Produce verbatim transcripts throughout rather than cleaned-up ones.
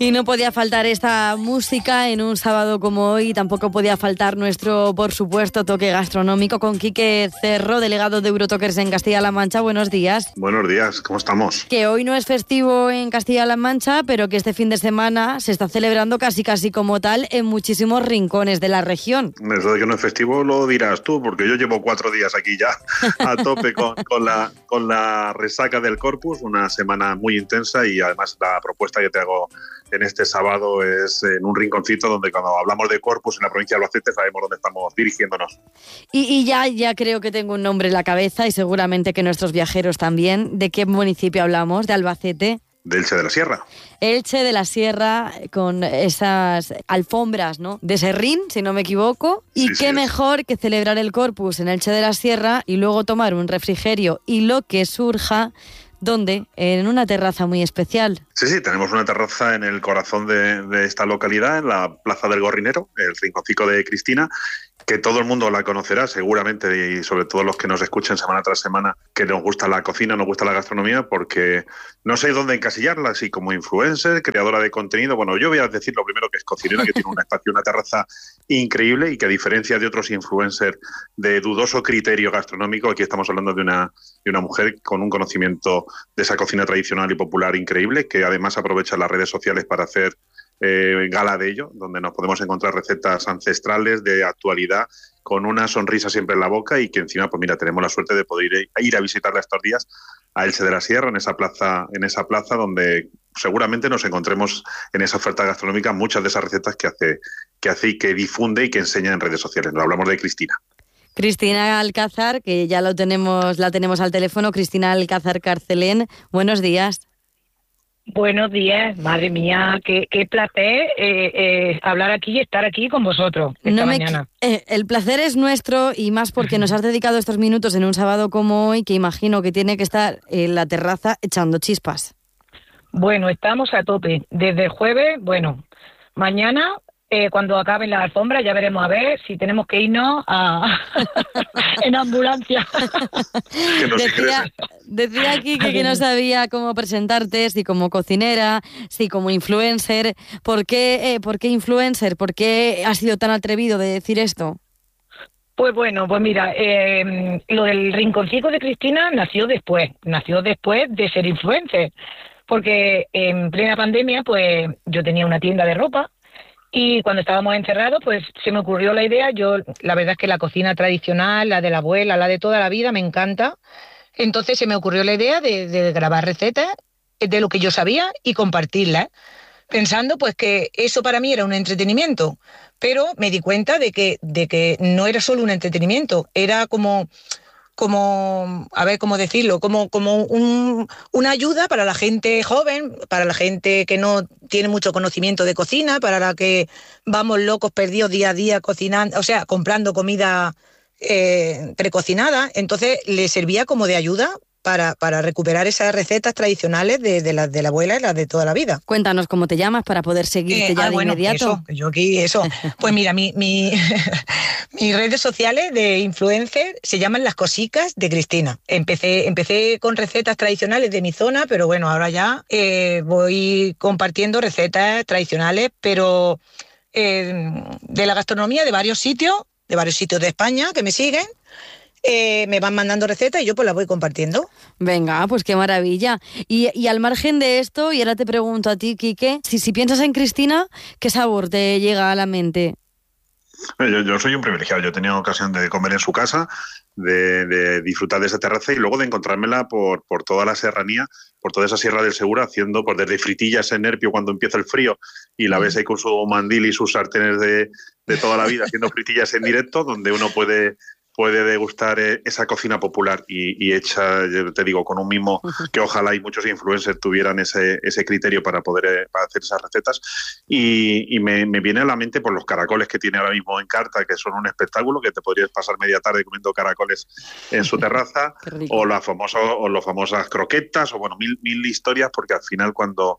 Y no podía faltar esta música en un sábado como hoy, tampoco podía faltar nuestro, por supuesto, toque gastronómico con Quique Cerro, delegado de Eurotokers en Castilla-La Mancha. Buenos días. Buenos días, ¿cómo estamos? Que hoy no es festivo en Castilla-La Mancha, pero que este fin de semana se está celebrando casi casi como tal en muchísimos rincones de la región. Eso de que no es festivo lo dirás tú, porque yo llevo cuatro días aquí ya a tope con, con, la, con la resaca del Corpus, una semana muy intensa, y además la propuesta que te hago en este sábado es en un rinconcito donde cuando hablamos de Corpus en la provincia de Albacete sabemos dónde estamos dirigiéndonos. Y, y ya, ya creo que tengo un nombre en la cabeza y seguramente que nuestros viajeros también. ¿De qué municipio hablamos? ¿De Albacete? De Elche de la Sierra. Elche de la Sierra, con esas alfombras, ¿no?, de serrín, si no me equivoco. Y sí, qué sí, mejor es. que celebrar el Corpus en Elche de la Sierra y luego tomar un refrigerio y lo que surja. ¿Dónde? En una terraza muy especial. Sí, sí, tenemos una terraza en el corazón de, de esta localidad, en la Plaza del Gorrinero, el rinconcito de Cristina, que todo el mundo la conocerá seguramente, y sobre todo los que nos escuchen semana tras semana, que nos gusta la cocina, nos gusta la gastronomía, porque no sé dónde encasillarla, así como influencer, creadora de contenido. Bueno, yo voy a decir lo primero, que es cocinera, que tiene un espacio, una terraza increíble, y que a diferencia de otros influencers de dudoso criterio gastronómico, aquí estamos hablando de una, de una mujer con un conocimiento de esa cocina tradicional y popular increíble, que además aprovecha las redes sociales para hacer eh, gala de ello, donde nos podemos encontrar recetas ancestrales de actualidad con una sonrisa siempre en la boca, y que encima, pues mira, tenemos la suerte de poder ir, ir a visitarla estos días a Elche de la Sierra, en esa plaza, en esa plaza donde seguramente nos encontremos en esa oferta gastronómica muchas de esas recetas que hace, que hace y que difunde y que enseña en redes sociales. Nos hablamos de Cristina. Cristina Alcázar, que ya lo tenemos, la tenemos al teléfono. Cristina Alcázar Carcelén, buenos días. Buenos días, madre mía, qué, qué placer eh, eh, hablar aquí y estar aquí con vosotros esta no me, mañana. Eh, el placer es nuestro, y más porque nos has dedicado estos minutos en un sábado como hoy, que imagino que tiene que estar en la terraza echando chispas. Bueno, estamos a tope. Desde el jueves, bueno, mañana... Eh, cuando acaben las alfombras ya veremos a ver si tenemos que irnos a en ambulancia. decía, decía aquí que, que no sabía cómo presentarte, si como cocinera, si como influencer. ¿Por qué, eh, ¿por qué influencer? ¿Por qué has sido tan atrevido de decir esto? Pues bueno, pues mira, eh, lo del rinconcito de Cristina nació después, nació después de ser influencer, porque en plena pandemia pues yo tenía una tienda de ropa. Y cuando estábamos encerrados, pues se me ocurrió la idea. Yo, la verdad es que la cocina tradicional, la de la abuela, la de toda la vida, me encanta. Entonces se me ocurrió la idea de, de grabar recetas de lo que yo sabía y compartirlas, pensando pues que eso para mí era un entretenimiento. Pero me di cuenta de que, de que no era solo un entretenimiento, era como... como, a ver cómo decirlo, como, como un, una ayuda para la gente joven, para la gente que no tiene mucho conocimiento de cocina, para la que vamos locos perdidos día a día cocinando, o sea, comprando comida eh, precocinada. Entonces le servía como de ayuda para, para recuperar esas recetas tradicionales de, de las de la abuela y las de toda la vida. Cuéntanos cómo te llamas para poder seguirte eh, ya ah, de bueno, inmediato. Eso, yo aquí, eso. Pues mira, mi, mi, mis redes sociales de influencer se llaman Las Cosicas de Cristina. Empecé, empecé con recetas tradicionales de mi zona, pero bueno, ahora ya eh, voy compartiendo recetas tradicionales, pero eh, de la gastronomía de varios sitios, de varios sitios de España que me siguen. Eh, me van mandando recetas y yo pues las voy compartiendo. Venga, pues qué maravilla. Y, y al margen de esto, y ahora te pregunto a ti, Quique, si, si piensas en Cristina, ¿qué sabor te llega a la mente? Yo, yo soy un privilegiado. Yo he tenido ocasión de comer en su casa, de, de disfrutar de esa terraza y luego de encontrármela por, por toda la serranía, por toda esa Sierra del Segura, haciendo pues desde fritillas en Nerpio cuando empieza el frío y la ves ahí con su mandil y sus sartenes de, de toda la vida haciendo fritillas en directo, donde uno puede... puede degustar esa cocina popular y, y hecha, yo te digo, con un mimo que ojalá y muchos influencers tuvieran ese, ese criterio para poder para hacer esas recetas. Y, y me, me viene a la mente por los caracoles que tiene ahora mismo en carta, que son un espectáculo, que te podrías pasar media tarde comiendo caracoles en su terraza, o las famosas, o las famosas croquetas, o bueno, mil, mil historias, porque al final cuando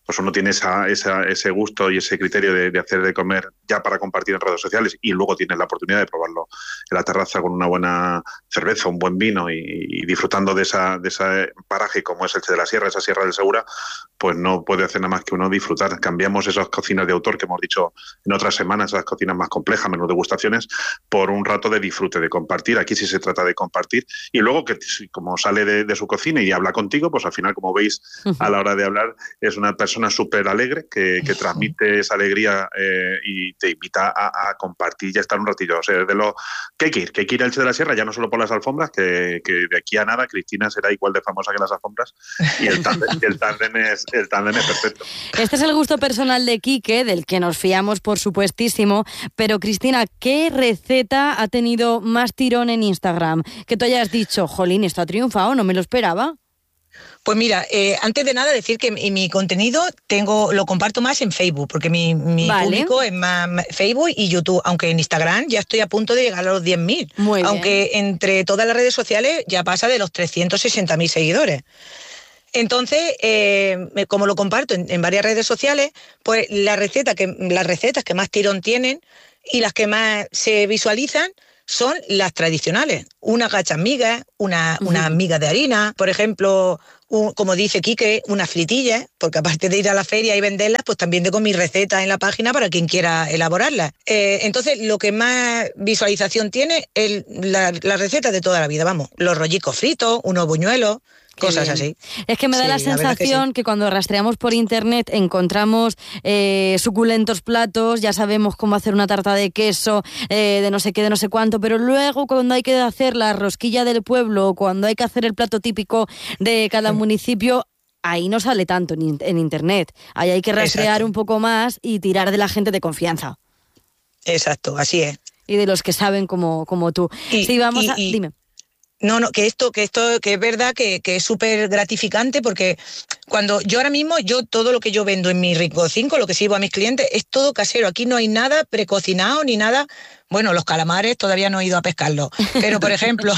pues uno tiene esa, esa, ese gusto y ese criterio de, de hacer de comer ya para compartir en redes sociales, y luego tienes la oportunidad de probarlo en la terraza con una buena cerveza, un buen vino y, y disfrutando de esa de ese paraje como es Elche de la Sierra, esa Sierra del Segura, pues no puede hacer nada más que uno disfrutar. Cambiamos esas cocinas de autor que hemos dicho en otras semanas, esas cocinas más complejas, menos degustaciones, por un rato de disfrute, de compartir. Aquí sí se trata de compartir, y luego que como sale de, de su cocina y habla contigo, pues al final, como veis, a la hora de hablar, es una persona súper alegre que, que transmite esa alegría eh, y te invita a, a compartir y a estar un ratillo. O sea, de lo que hay que ir, que hay que ir a Elche de la Sierra, ya no solo por las alfombras, que, que de aquí a nada Cristina será igual de famosa que las alfombras, y el tándem, el tándem es el tándem es perfecto. Este es el gusto personal de Quique, del que nos fiamos por supuestísimo, pero Cristina, ¿qué receta ha tenido más tirón en Instagram? Que tú hayas dicho, jolín, esto ha triunfado, no me lo esperaba. Pues mira, eh, antes de nada decir que mi, mi contenido tengo lo comparto más en Facebook, porque mi, mi vale. público es más Facebook y YouTube, aunque en Instagram ya estoy a punto de llegar a los diez mil, aunque entre todas las redes sociales ya pasa de los trescientos sesenta mil seguidores. Entonces, eh, como lo comparto en, en varias redes sociales, pues la receta que, las recetas que más tirón tienen y las que más se visualizan son las tradicionales. Unas gachas migas, una, uh-huh. unas migas de harina, por ejemplo, un, como dice Quique, unas fritillas, porque aparte de ir a la feria y venderlas, pues también tengo mis recetas en la página para quien quiera elaborarlas. Eh, entonces, lo que más visualización tiene es la, la receta de toda la vida, vamos, los rollicos fritos, unos buñuelos, cosas así. Es que me da sí, la sensación la que, sí. que cuando rastreamos por internet encontramos eh, suculentos platos, ya sabemos cómo hacer una tarta de queso, eh, de no sé qué, de no sé cuánto, pero luego cuando hay que hacer la rosquilla del pueblo o cuando hay que hacer el plato típico de cada sí. municipio, ahí no sale tanto en, en internet. Ahí hay que rastrear Exacto. un poco más y tirar de la gente de confianza. Exacto, así es. Y de los que saben como, como tú. Y, sí, vamos y, a... Y... Dime. No, no, que esto, que esto, que es verdad que, que es súper gratificante, porque cuando yo ahora mismo, yo todo lo que yo vendo en mi Rincón cinco, lo que sirvo a mis clientes, es todo casero. Aquí no hay nada precocinado ni nada. Bueno, los calamares todavía no he ido a pescarlos, pero por ejemplo,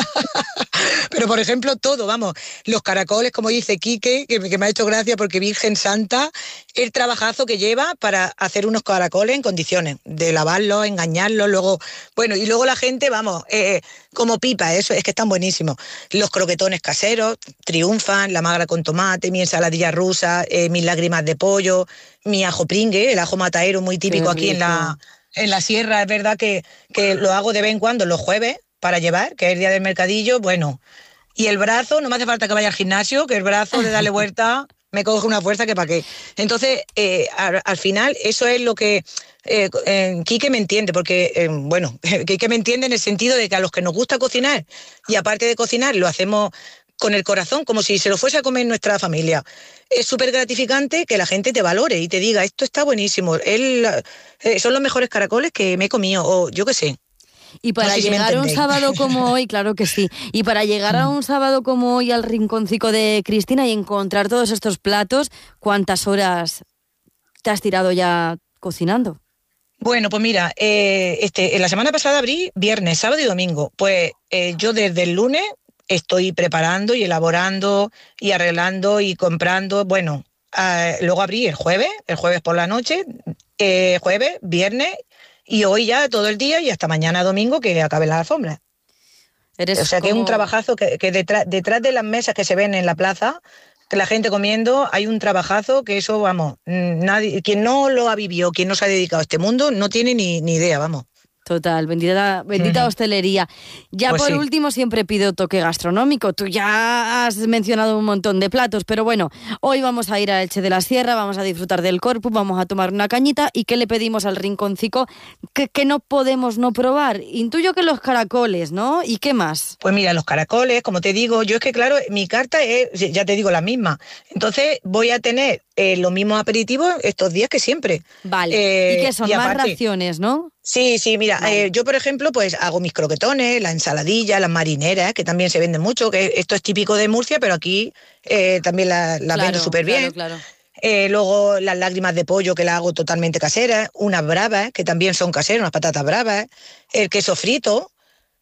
pero por ejemplo todo, vamos, los caracoles, como dice Quique, que, que me ha hecho gracia porque Virgen Santa, el trabajazo que lleva para hacer unos caracoles en condiciones, de lavarlos, engañarlos, luego, bueno, y luego la gente, vamos, eh, como pipa, eso es que están buenísimos. Los croquetones caseros triunfan, la magra con tomate, mi ensaladilla rusa, eh, mis lágrimas de pollo, mi ajo pringue, el ajo mataero muy típico aquí en la... En la sierra. Es verdad que, que lo hago de vez en cuando los jueves para llevar, que es el día del mercadillo, bueno. Y el brazo, no me hace falta que vaya al gimnasio, que el brazo de darle vuelta me coge una fuerza que para qué. Entonces, eh, al, al final, eso es lo que eh, eh, Quique me entiende, porque, eh, bueno, Quique me entiende en el sentido de que a los que nos gusta cocinar, y aparte de cocinar, lo hacemos con el corazón, como si se lo fuese a comer nuestra familia. Es súper gratificante que la gente te valore y te diga, esto está buenísimo, Él, eh, son los mejores caracoles que me he comido, o yo qué sé. Y para no sé llegar si a un sábado como hoy, claro que sí, y para llegar a un sábado como hoy al rinconcito de Cristina y encontrar todos estos platos, ¿cuántas horas te has tirado ya cocinando? Bueno, pues mira, eh, este, la semana pasada abrí viernes, sábado y domingo. Pues eh, yo desde el lunes estoy preparando y elaborando y arreglando y comprando. Bueno, eh, luego abrí el jueves, el jueves por la noche, eh, jueves, viernes y hoy ya todo el día y hasta mañana domingo que acabe la alfombra. Eres o sea como... que es un trabajazo que, que detrás, detrás de las mesas que se ven en la plaza, que la gente comiendo, hay un trabajazo que eso, vamos, nadie, quien no lo ha vivido, quien no se ha dedicado a este mundo, no tiene ni, ni idea, vamos. Total, bendita, bendita uh-huh. hostelería. Ya pues por sí. último siempre pido toque gastronómico. Tú ya has mencionado un montón de platos, pero bueno, hoy vamos a ir a Elche de la Sierra, vamos a disfrutar del Corpus, vamos a tomar una cañita. ¿Y qué le pedimos al rinconcico que, que no podemos no probar? Intuyo que los caracoles, ¿no? ¿Y qué más? Pues mira, los caracoles, como te digo, yo es que claro, mi carta es, ya te digo, la misma. Entonces voy a tener eh, los mismos aperitivos estos días que siempre. Vale, eh, ¿y qué son? Y más aparte, raciones, ¿no? Sí, sí, mira, vale. eh, yo por ejemplo pues hago mis croquetones, la ensaladilla, las marineras, que también se venden mucho, que esto es típico de Murcia, pero aquí eh, también las la claro, vendo súper bien. Claro, claro. Eh, luego las lágrimas de pollo que las hago totalmente caseras, unas bravas, que también son caseras, unas patatas bravas, el queso frito,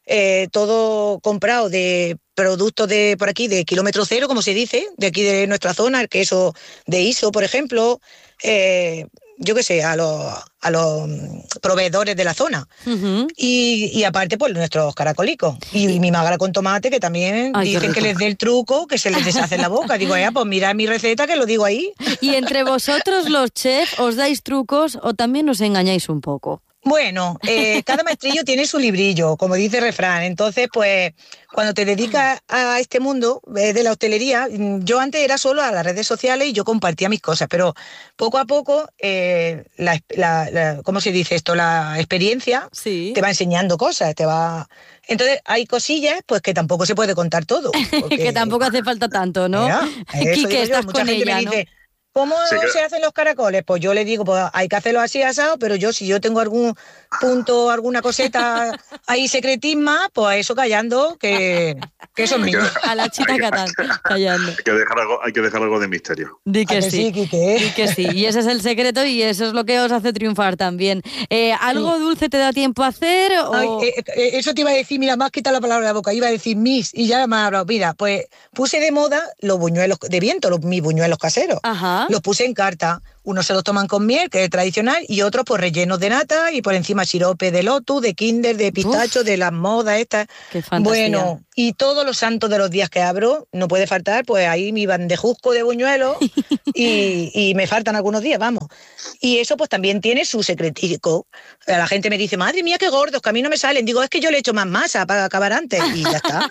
eh, todo comprado de productos de por aquí, de kilómetro cero, como se dice, de aquí de nuestra zona, el queso de Iso, por ejemplo, eh, yo qué sé, a los, a los proveedores de la zona. Uh-huh. Y, y aparte, pues, nuestros caracolicos. Y, y mi magra con tomate, que también Ay, dicen que les dé el truco, que se les deshace en la boca. Digo, eh, pues mirad mi receta, que lo digo ahí. ¿Y entre vosotros, los chefs, os dais trucos o también os engañáis un poco? Bueno, eh, cada maestrillo tiene su librillo, como dice el refrán. Entonces, pues, cuando te dedicas a este mundo eh, de la hostelería, yo antes era solo a las redes sociales y yo compartía mis cosas, pero poco a poco, eh, la, la, la, ¿cómo se dice esto? La experiencia sí. te va enseñando cosas, te va... Entonces, hay cosillas, pues, que tampoco se puede contar todo. Porque... que tampoco hace falta tanto, ¿no? Quique, estás Mucha con gente ella, me dice... ¿no? ¿Cómo sí que... se hacen los caracoles? Pues yo le digo, pues hay que hacerlo así asado, pero yo si yo tengo algún punto, alguna coseta ahí secretisma, pues eso callando, que, que eso es mío. A la chita catán, callando. Hay que dejar algo, hay que dejar algo de misterio. Di que, que sí, Quique? Di que sí. Y ese es el secreto y eso es lo que os hace triunfar también. Eh, ¿Algo sí. dulce te da tiempo a hacer? O... Ay, eh, eh, eso te iba a decir, mira, me has quitado la palabra de la boca, iba a decir mis, y ya me ha hablado. Mira, pues puse de moda los buñuelos de viento, los, mis buñuelos caseros. Ajá. Los puse en carta. Unos se los toman con miel, que es tradicional, y otros pues rellenos de nata y por encima sirope de lotus, de kinder, de pistacho, Uf, de las modas estas. Qué fantasía. Bueno, y todos los santos de los días que abro, no puede faltar, pues ahí mi bandejusco de buñuelos y, y me faltan algunos días, vamos. Y eso pues también tiene su secretico. La gente me dice, madre mía, qué gordos, que a mí no me salen. Digo, es que yo le echo más masa para acabar antes y ya está.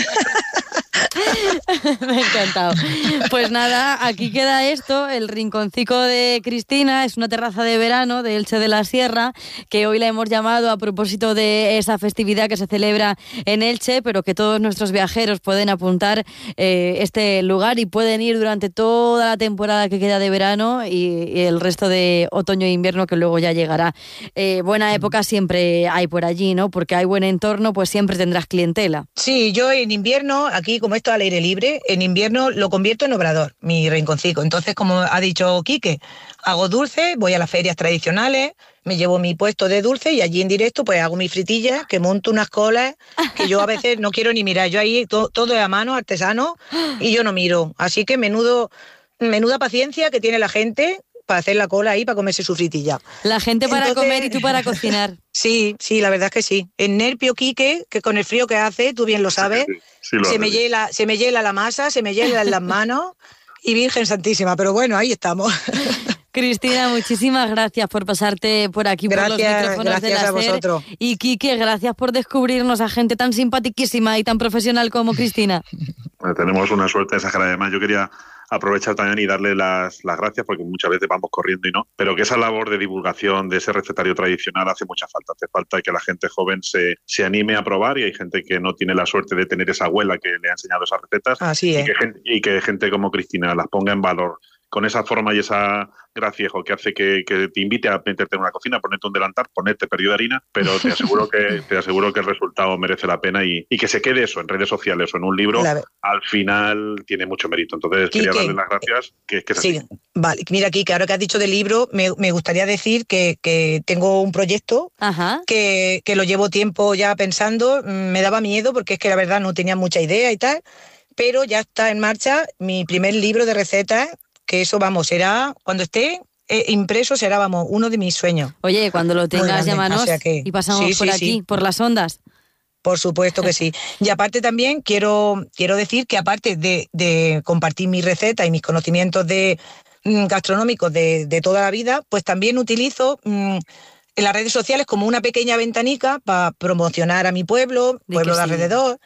Me ha encantado. Pues nada, aquí queda esto, el rinconcico de Cristina, es una terraza de verano de Elche de la Sierra, que hoy la hemos llamado a propósito de esa festividad que se celebra en Elche, pero que todos nuestros viajeros pueden apuntar eh, este lugar y pueden ir durante toda la temporada que queda de verano y, y el resto de otoño e invierno que luego ya llegará. Eh, buena época siempre hay por allí, ¿no? Porque hay buen entorno, pues siempre tendrás clientela. Sí, yo en invierno, aquí como esto al aire libre, en invierno lo convierto en obrador, mi rinconcito. Entonces, como ha dicho Quique, hago dulce, voy a las ferias tradicionales, me llevo mi puesto de dulce y allí en directo pues hago mis fritillas, que monto unas colas que yo a veces no quiero ni mirar. Yo ahí to, todo es a mano, artesano, y yo no miro. Así que menudo, menuda paciencia que tiene la gente para hacer la cola ahí, para comerse su fritilla. La gente para Entonces, comer y tú para cocinar. Sí, sí, la verdad es que sí. En Nerpio, Quique, que con el frío que hace, tú bien lo sabes, sí, sí, lo se, me hiela, se me hiela la masa, se me hielan las manos y Virgen Santísima, pero bueno, ahí estamos. Cristina, muchísimas gracias por pasarte por aquí gracias, por los micrófonos de la a vosotros. Y Quique, gracias por descubrirnos a gente tan simpaticísima y tan profesional como Cristina. Bueno, tenemos una suerte exagerada. Además, yo quería aprovechar también y darle las, las gracias porque muchas veces vamos corriendo y no, pero que esa labor de divulgación de ese recetario tradicional hace mucha falta. Hace falta que la gente joven se, se anime a probar y hay gente que no tiene la suerte de tener esa abuela que le ha enseñado esas recetas. Así es. Y que, y que gente como Cristina las ponga en valor con esa forma y esa graciejo que hace que, que te invite a meterte en una cocina, ponerte un delantal, ponerte perdido de harina, pero te aseguro que te aseguro que el resultado merece la pena y, y que se quede eso en redes sociales o en un libro, la... al final tiene mucho mérito. Entonces Quique, quería darle las gracias. Que, que es sí, así. Vale. Mira, Quique, ahora que has dicho del libro, me, me gustaría decir que, que tengo un proyecto que, que lo llevo tiempo ya pensando, me daba miedo porque es que la verdad no tenía mucha idea y tal, pero ya está en marcha mi primer libro de recetas, que eso, vamos, será, cuando esté eh, impreso, será, vamos, uno de mis sueños. Oye, cuando lo tengas, llámanos, o sea que, y pasamos sí, por sí, aquí, sí. por las ondas. Por supuesto que sí. Y aparte también quiero, quiero decir que aparte de, de compartir mis recetas y mis conocimientos de mm, gastronómicos de, de toda la vida, pues también utilizo mm, en las redes sociales como una pequeña ventanica para promocionar a mi pueblo, de pueblo de sí. alrededor,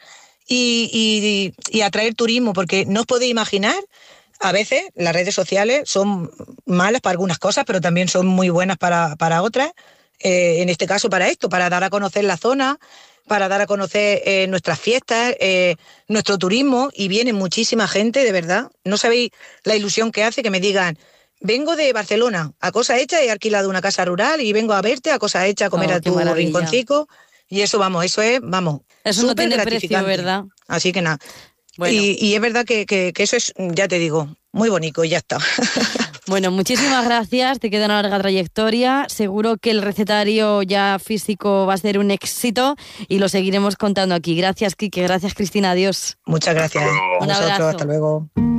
y, y, y atraer turismo, porque no os podéis imaginar. A veces las redes sociales son malas para algunas cosas, pero también son muy buenas para, para otras. Eh, en este caso para esto, para dar a conocer la zona, para dar a conocer eh, nuestras fiestas, eh, nuestro turismo, y viene muchísima gente, de verdad. No sabéis la ilusión que hace que me digan, vengo de Barcelona, a cosa hecha, he alquilado una casa rural y vengo a verte, a cosa hecha, a comer oh, a tu rinconcico. Y eso, vamos, eso es, vamos, eso no tiene precio, ¿verdad? Así que nada. Bueno. Y, y es verdad que, que, que eso es, ya te digo, muy bonito y ya está. Bueno, muchísimas gracias, te queda una larga trayectoria, seguro que el recetario ya físico va a ser un éxito y lo seguiremos contando aquí. Gracias, Quique, gracias, Cristina, adiós. Muchas gracias. Un A vosotros, abrazo. hasta luego.